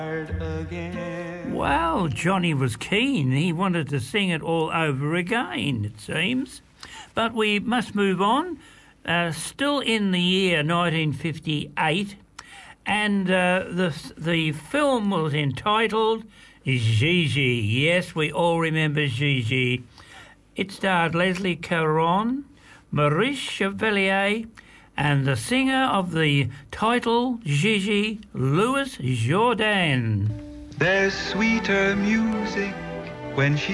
again. Well, Johnny was keen. He wanted to sing it all over again, it seems. But we must move on. Still in the year 1958, and the film was entitled Gigi. Yes, we all remember Gigi. It starred Leslie Caron, Maurice Chevalier, and the singer of the title Gigi, Louis Jordan. There's sweeter music when she